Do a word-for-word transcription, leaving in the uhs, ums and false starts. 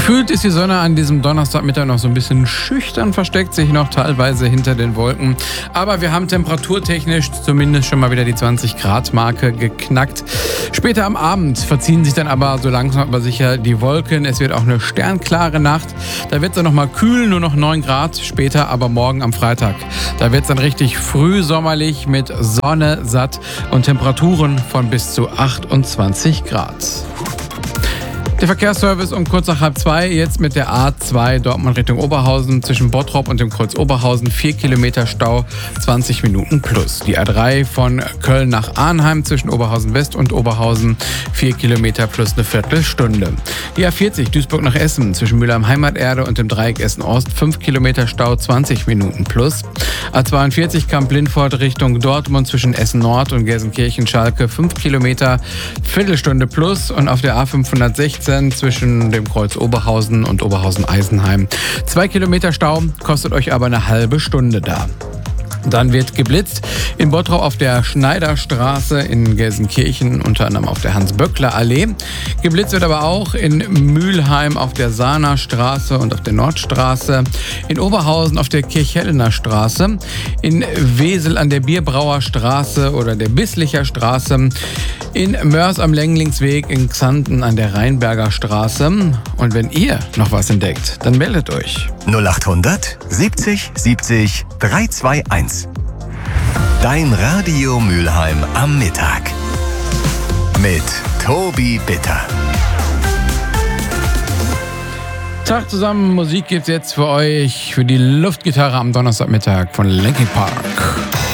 Gefühlt ist die Sonne an diesem Donnerstagmittag noch so ein bisschen schüchtern, versteckt sich noch teilweise hinter den Wolken. Aber wir haben temperaturtechnisch zumindest schon mal wieder die zwanzig Grad Marke geknackt. Später am Abend verziehen sich dann aber so langsam aber sicher die Wolken. Es wird auch eine sternklare Nacht. Da wird es dann nochmal kühl, nur noch neun Grad. Später aber morgen am Freitag. Da wird es dann richtig frühsommerlich mit Sonne, satt und Temperaturen von bis zu achtundzwanzig Grad. Der Verkehrsservice um kurz nach halb zwei, jetzt mit der A zwei Dortmund Richtung Oberhausen zwischen Bottrop und dem Kreuz Oberhausen, vier Kilometer Stau, zwanzig Minuten plus. Die A drei von Köln nach Arnheim zwischen Oberhausen West und Oberhausen, vier Kilometer plus eine Viertelstunde. Die A vierzig Duisburg nach Essen zwischen Mülheim Heimaterde und dem Dreieck Essen Ost, fünf Kilometer Stau, zwanzig Minuten plus. A zweiundvierzig Kamp-Lindfort Richtung Dortmund zwischen Essen Nord und Gelsenkirchen-Schalke, fünf Kilometer, Viertelstunde plus. Und auf der A fünfhundertsechzehn zwischen dem Kreuz Oberhausen und Oberhausen-Eisenheim. Zwei Kilometer Stau, kostet euch aber eine halbe Stunde da. Dann wird geblitzt in Bottrop auf der Schneiderstraße, in Gelsenkirchen unter anderem auf der Hans-Böckler-Allee. Geblitzt wird aber auch in Mülheim auf der Sahner Straße und auf der Nordstraße, in Oberhausen auf der Kirchhellener Straße, in Wesel an der Bierbrauer Straße oder der Bisslicher Straße, in Mörs am Lenglingsweg, in Xanten an der Rheinberger Straße. Und wenn ihr noch was entdeckt, dann meldet euch. null achthundert siebzig siebzig dreihunderteinundzwanzig. Dein Radio Mülheim am Mittag. Mit Tobi Bitter. Tag zusammen, Musik gibt's jetzt für euch für die Luftgitarre am Donnerstagmittag von Linkin Park.